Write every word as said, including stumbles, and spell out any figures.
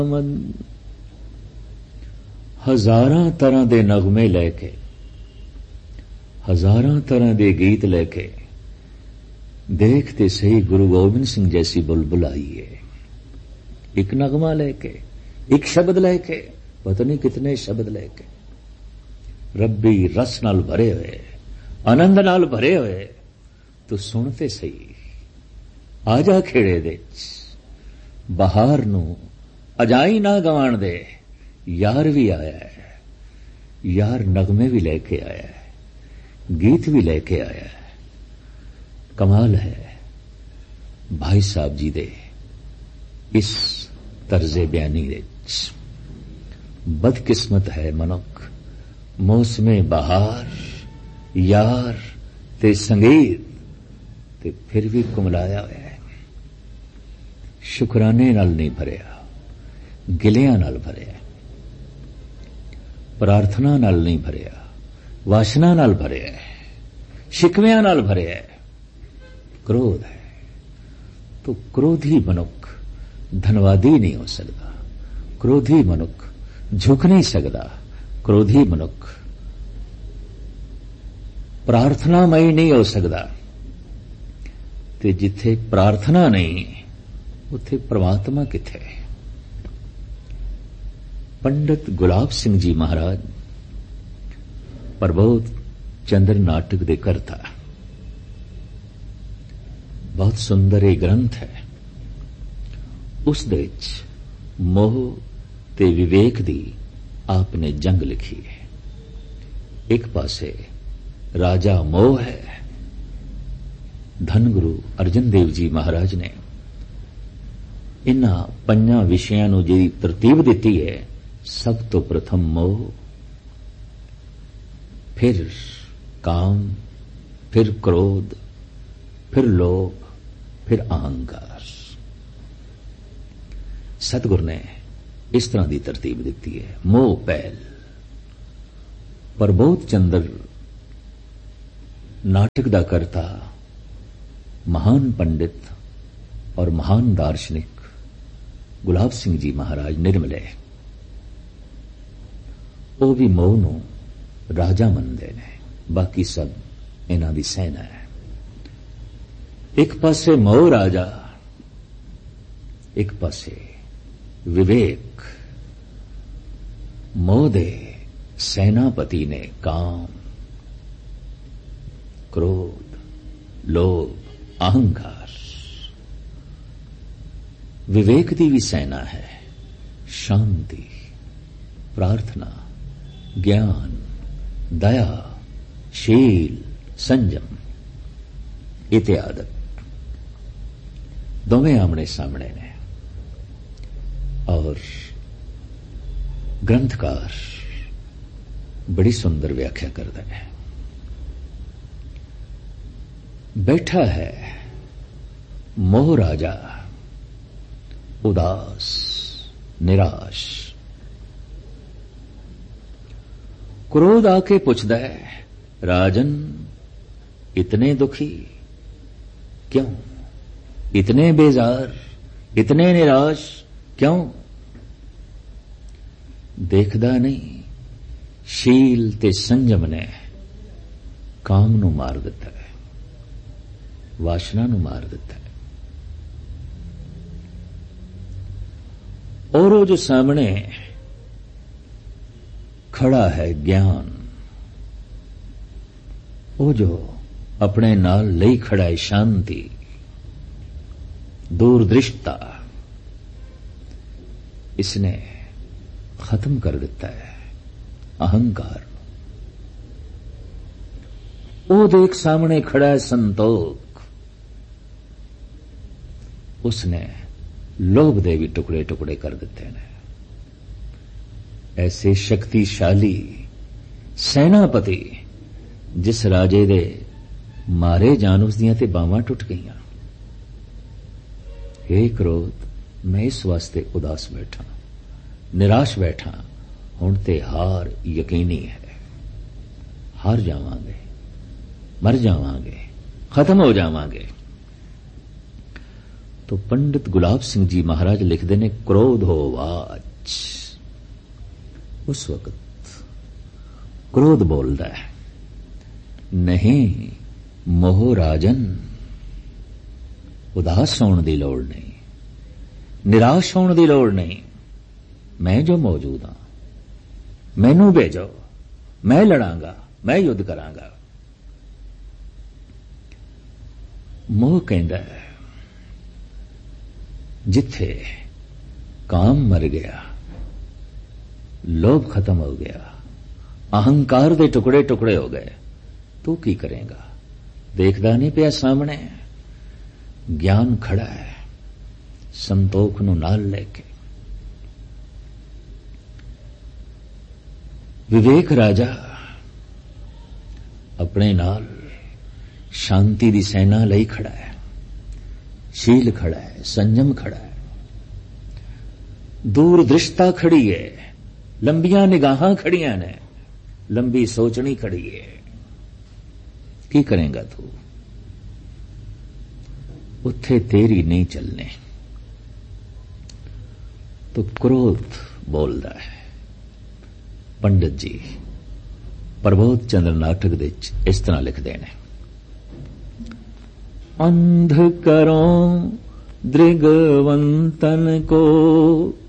हजारां तरह दे नगमे लैके हजारां तरह दे गीत लैके देखते सही गुरु गोबिंद सिंह जैसी बुलबुल आई है। एक नगमा लेके, एक शब्द लेके, पता नहीं कितने शब्द लेके, रब्बी रस नाल भरे हुए, आनंद नाल भरे हुए, तो सुनते सही आजा खेड़े दे बहार नू अजाई ना गवाण दे। यार भी आया है, यार नगमे भी लेके आया है, गीत भी लेके आया है। कमाल है भाई साहब जी दे इस तर्जे बयानी विच। बदकिस्मत है मनुख, मौसमे बहार यार ते संगीत ते फिर भी कुमलाया होया है। शुकराने नाल नहीं भरिया, गिलियां नाल भरिया, प्रार्थना नाल नहीं भरिया, वासना नाल भरिया, शिकवियां नाल भरिया। क्रोध है तो क्रोधी मनुख धनवादी नहीं हो सकता, क्रोधी मनुख झुक नहीं सकता, क्रोधी मनुख प्रार्थनामयी नहीं हो सकता। ते जिथे प्रार्थना नहीं उथे परमात्मा किथे। पंडित गुलाब सिंह जी महाराज प्रबोध चंद्र नाटक दे करता, बहुत सुंदर एक ग्रंथ है। उस दे विच मोह ते विवेक दी आपने जंग लिखी है। एक पासे राजा मोह है, धन गुरु अर्जन देव जी महाराज ने इन्हां पंजां विषयां नूं जिहड़ी तरतीब दिती है, सब तो प्रथम मोह, फिर काम, फिर क्रोध, फिर लोभ, फिर अहंकार। सतगुरु ने इस तरह की तरतीब दी है। मोह पहल। प्रबोध चंद्र नाटक दा करता, महान पंडित और महान दार्शनिक गुलाब सिंह जी महाराज निर्मले, वो भी मोह नूं राजा मनदे ने, बाकी सब इन्हां दी सेना है। एक पासे मोह राजा, एक पासे विवेक। मोह दे सेनापति ने काम, क्रोध, लोभ, अहंकार। विवेक दी भी सेना है, शांति, प्रार्थना, ज्ञान, दया, शील, संयम इत्यादि। दोवें आमने सामने ने। और ग्रंथकार बड़ी सुंदर व्याख्या करता है। बैठा है मोह राजा, उदास, निराश। क्रोध आके पुछदा है, राजन इतने दुखी क्यों, इतने बेजार, इतने निराश क्यों? देखदा नहीं शील ते संयम ने काम नूं मार दिता है, वासना नूं मार दिता है। और वो जो सामने खड़ा है ज्ञान, वो जो अपने नाल लई खड़ा है शांति, दूरदृष्टता, इसने खत्म कर दिता है अहंकार। वो देख सामने खड़ा है संतोख, उसने लोभ दे भी टुकड़े टुकड़े कर दिते हैं। ऐसे शक्तिशाली सेनापति जिस राजे दे मारे जान उसदियां ते बावां टुट गईयां। हे क्रोध, मैं इस वास्ते उदास बैठा, निराश बैठा, हुण ते हार यकीनी है। हार जावांगे, मर जावांगे, खत्म हो जावांगे। तो पंडित गुलाब सिंह जी महाराज लिखते ने क्रोध हो वाच। उस वक्त क्रोध बोलता है, नहीं मोह राजन, उदास होने की लोड़ नहीं, निराश होने की लोड़ नहीं। मैं जो मौजूद हां, मैनू भेजो, मैं लड़ांगा, मैं युद्ध करांगा। मोह कहता है जिथे काम मर गया, लोभ खत्म हो गया, अहंकार के टुकड़े टुकड़े हो गए, तू की करेगा? देखदा नहीं पिया सामने? ज्ञान खड़ा है संतोख नूं नाल लेके। विवेक राजा अपने नाल शांति दी सेना लई खड़ा है, शील खड़ा है, संयम खड़ा है, दूरदृष्टा खड़ी है, लंबियां निगाहां खड़ियां ने, लंबी सोचनी खड़ी है। की करेगा तू? उत्थे तेरी नहीं चलने। तो क्रोध बोलता है। पंडित जी प्रबोध चंद्र नाटक दे इस तरह लिखते हैं, अंध करो दृगवंतन को